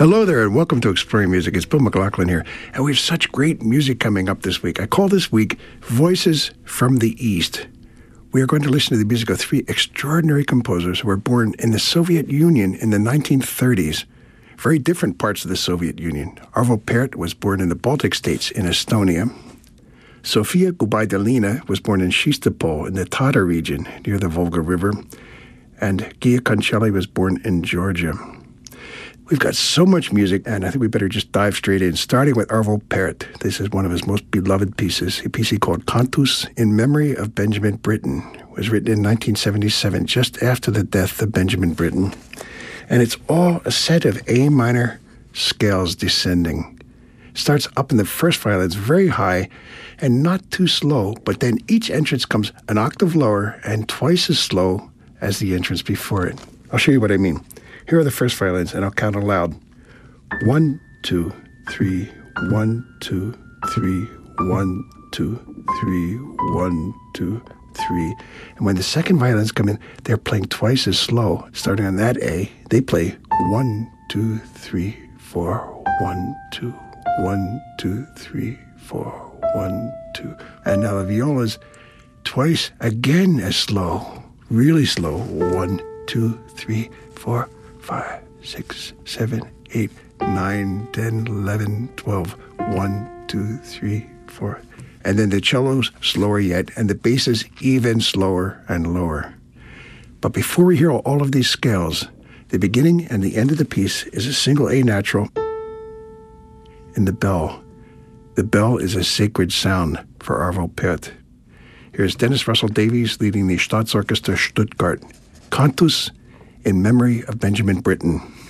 Hello there, and welcome to Exploring Music. It's Bill McLaughlin here, and we have such great music coming up this week. I call this week Voices from the East. We are going to listen to the music of three extraordinary composers who were born in the Soviet Union in the 1930s. Very different parts of the Soviet Union. Arvo Pärt was born in the Baltic states in Estonia. Sofia Gubaidulina was born in Shistopol in the Tatar region near the Volga River. And Gia Koncheli was born in Georgia. We've got so much music, and I think we better just dive straight in, starting with Arvo Pärt. This is one of his most beloved pieces, a piece he called Cantus in Memory of Benjamin Britten. It was written in 1977, just after the death of Benjamin Britten. And it's all a set of A minor scales descending. It starts up in the first violin, it's very high and not too slow, but then each entrance comes an octave lower and twice as slow as the entrance before it. I'll show you what I mean. Here are the first violins, and I'll count aloud. 1, 2, 3, 1, 2, 3, 1, 2, 3, 1, 2, 3. And when the second violins come in, they're playing twice as slow. Starting on that A, they play 1, 2, 3, 4, 1, 2, 1, 2, 3, 4, 1, 2. And now the violas twice again as slow, really slow. 1, 2, 3, 4, 5, 6, 7, 8, 9, 10, 11, 12. 1, 2, 3, 4. And then the cello's slower yet, and the bass is even slower and lower. But before we hear all of these scales, the beginning and the end of the piece is a single A natural in the bell. The bell is a sacred sound for Arvo Pärt. Here's Dennis Russell Davies leading the Staatsorchester Stuttgart. Cantus in Memory of Benjamin Britten.